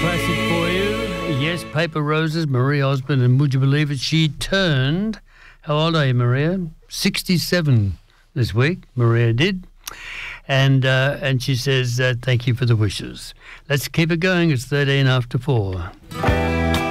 classic for you. Yes, Paper Roses, Maria Osborne, and would you believe it, she turned, how old are you, Maria? 67 this week, Maria did. And she says, thank you for the wishes. Let's keep it going. It's 13 after 4.